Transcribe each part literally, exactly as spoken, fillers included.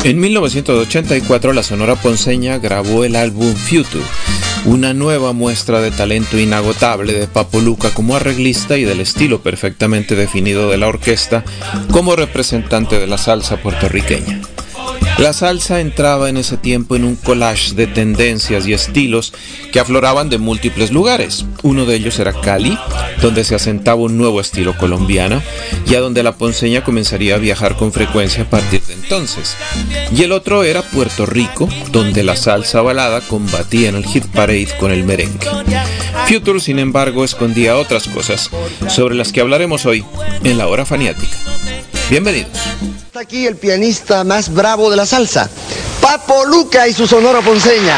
En mil novecientos ochenta y cuatro la Sonora Ponceña grabó el álbum Future, una nueva muestra de talento inagotable de Papo Lucca como arreglista y del estilo perfectamente definido de la orquesta como representante de la salsa puertorriqueña. La salsa entraba en ese tiempo en un collage de tendencias y estilos que afloraban de múltiples lugares. Uno de ellos era Cali, donde se asentaba un nuevo estilo colombiano y a donde la ponceña comenzaría a viajar con frecuencia a partir de entonces. Y el otro era Puerto Rico, donde la salsa balada combatía en el hit parade con el merengue. Future, sin embargo, escondía otras cosas, sobre las que hablaremos hoy en La Hora Faniática. Bienvenidos. Está aquí el pianista más bravo de la salsa, Papo Lucca y su Sonora Ponceña.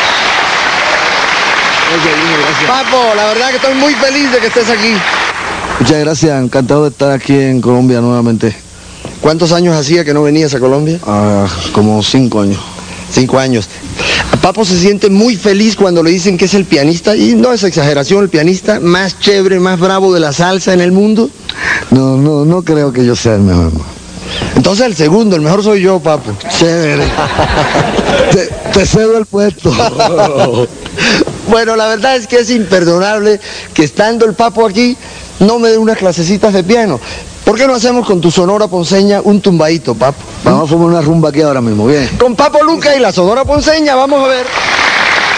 Okay, Papo, la verdad que estoy muy feliz de que estés aquí. Muchas gracias, encantado de estar aquí en Colombia nuevamente. ¿Cuántos años hacía que no venías a Colombia? Ah, como cinco años. Cinco años. Papo se siente muy feliz cuando le dicen que es el pianista, y no es exageración, el pianista más chévere, más bravo de la salsa en el mundo. No, no, no creo que yo sea el mejor. Entonces el segundo, el mejor soy yo, Papo. Chévere. te, te cedo el puesto. Bueno, la verdad es que es imperdonable que estando el Papo aquí no me dé unas clasecitas de piano. ¿Por qué no hacemos con tu Sonora Ponceña un tumbadito, Papo? Vamos a formar una rumba aquí ahora mismo, bien. Con Papo Lucca y la Sonora Ponceña, vamos a ver.